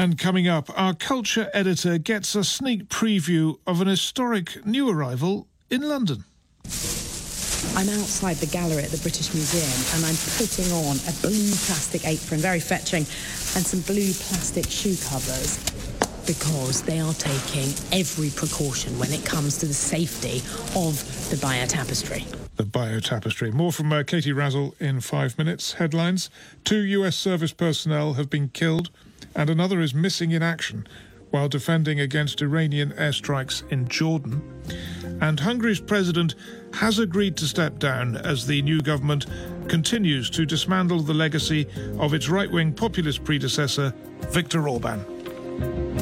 And coming up, our culture editor gets a sneak preview of an historic new arrival in London. I'm outside the gallery at the British Museum and I'm putting on a blue plastic apron, very fetching, and some blue plastic shoe covers because they are taking every precaution when it comes to the safety of the Bayeux Tapestry. The Bayeux Tapestry. More from Katie Razzle in 5 minutes. Headlines: 2 US service personnel have been killed and another is missing in action while defending against Iranian airstrikes in Jordan. And Hungary's president has agreed to step down as the new government continues to dismantle the legacy of its right-wing populist predecessor, Viktor Orban.